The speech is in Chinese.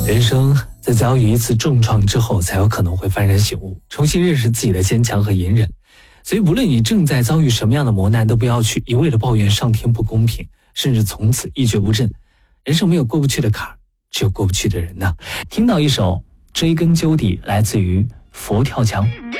人生在遭遇一次重创之后，才有可能会幡然醒悟，重新认识自己的坚强和隐忍。所以无论你正在遭遇什么样的磨难，都不要去一味的抱怨上天不公平，甚至从此一蹶不振。人生没有过不去的坎儿，只有过不去的人呢。听到一首追根究底，来自于佛跳墙。